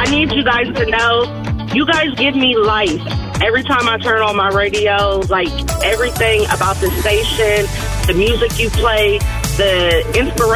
need you guys to know, you guys give me life. Every time I turn on my radio, like everything about the station, the music you play, the inspiration